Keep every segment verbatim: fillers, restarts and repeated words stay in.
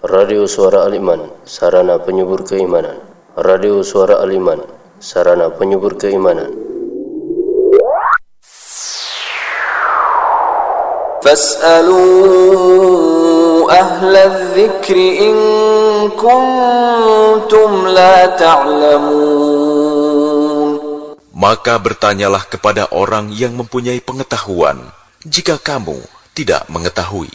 Radio Suara Al-Iman, sarana penyubur keimanan. Radio Suara Al-Iman, sarana penyubur keimanan. Fas'alu ahla dzikri in kuntum la ta'lamun. Maka bertanyalah kepada orang yang mempunyai pengetahuan, jika kamu tidak mengetahui.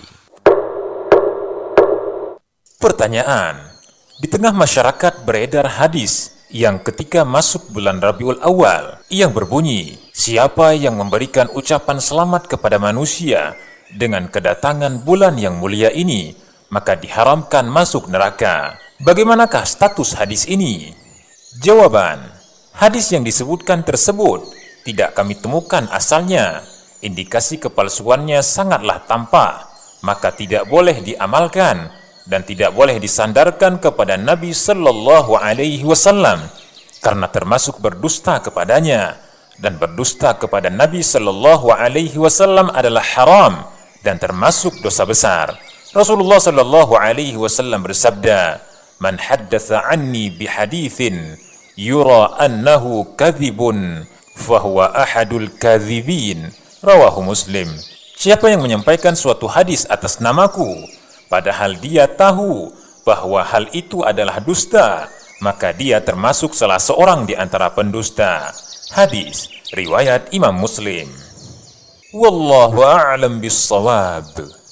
Pertanyaan: di tengah masyarakat beredar hadis yang ketika masuk bulan Rabiul Awal yang berbunyi, siapa yang memberikan ucapan selamat kepada manusia dengan kedatangan bulan yang mulia ini, maka diharamkan masuk neraka. Bagaimanakah status hadis ini? Jawaban: hadis yang disebutkan tersebut tidak kami temukan asalnya. Indikasi kepalsuannya sangatlah tampak, maka tidak boleh diamalkan dan tidak boleh disandarkan kepada Nabi Sallallahu Alaihi Wasallam, karena termasuk berdusta kepadanya, dan berdusta kepada Nabi Sallallahu Alaihi Wasallam adalah haram dan termasuk dosa besar. Rasulullah Sallallahu Alaihi Wasallam bersabda, "Man haddatsa anni bihaditsin yura annahu kadhibun, fahuwa ahadul kadhibin." Rawahu Muslim. Siapa yang menyampaikan suatu hadis atas namaku, padahal dia tahu bahwa hal itu adalah dusta, maka dia termasuk salah seorang di antara pendusta. Hadis riwayat Imam Muslim. Wallahu a'lam bis-shawab.